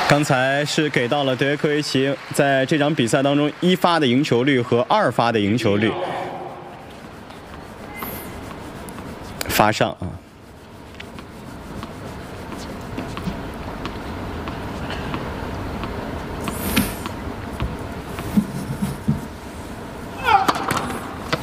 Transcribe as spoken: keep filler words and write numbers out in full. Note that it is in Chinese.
刚才是给到了德约科维奇在这场比赛当中一发的赢球率和二发的赢球率，罚上啊。